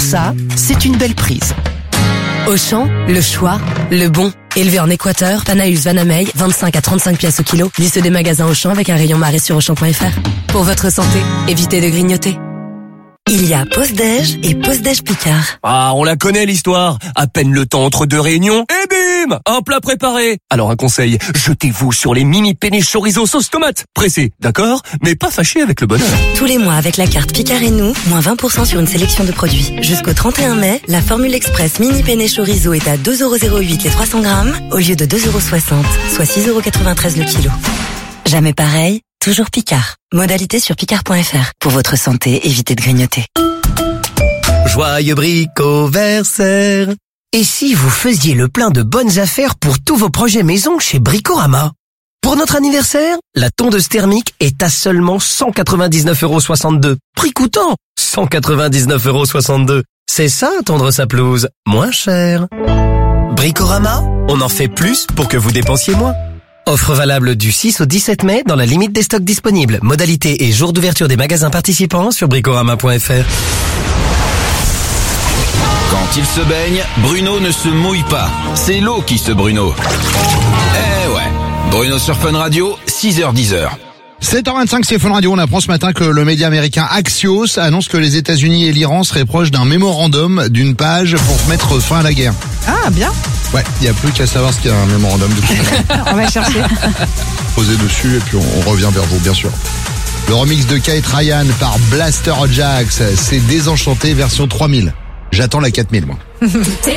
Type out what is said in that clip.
ça, c'est une belle prise. Auchan, le choix, le bon. Élevé en Équateur, Panaeus Vanamey, 25 à 35 pièces au kilo. Liste des magasins Auchan avec un rayon marée sur Auchan.fr. Pour votre santé, évitez de grignoter. Il y a pause-déj et pause-déj Picard. Ah, on la connaît l'histoire. À peine le temps entre deux réunions, et bim, un plat préparé. Alors un conseil, jetez-vous sur les mini penne chorizo sauce tomate. Pressé, d'accord, mais pas fâché avec le bonheur. Tous les mois avec la carte Picard et nous, moins 20% sur une sélection de produits. Jusqu'au 31 mai, la formule express mini penne chorizo est à 2,08€ les 300 grammes au lieu de 2,60€, soit 6,93€ le kilo. Jamais pareil, toujours Picard. Modalité sur picard.fr. Pour votre santé, évitez de grignoter. Joyeux bricoversaire. Et si vous faisiez le plein de bonnes affaires pour tous vos projets maison chez Bricorama? Pour notre anniversaire, la tondeuse thermique est à seulement 199,62€. Prix coûtant 199,62€. C'est ça, tondre sa pelouse, moins cher. Bricorama, on en fait plus pour que vous dépensiez moins. Offre valable du 6 au 17 mai dans la limite des stocks disponibles. Modalité et jour d'ouverture des magasins participants sur bricorama.fr. Quand il se baigne, Bruno ne se mouille pas. C'est l'eau qui se Bruno. Eh ouais. Bruno sur Fun Radio, 6h-10h. 7h25, c'est Fun Radio. On apprend ce matin que le média américain Axios annonce que les États-Unis et l'Iran seraient proches d'un mémorandum d'une page pour mettre fin à la guerre. Ah, bien. Ouais, il n'y a plus qu'à savoir ce qu'est un mémorandum de tout. On va chercher. Posez dessus et puis on revient vers vous, bien sûr. Le remix de Kate Ryan par Blaster Jaxx, c'est Désenchanté version 3000. J'attends la 4000, moi.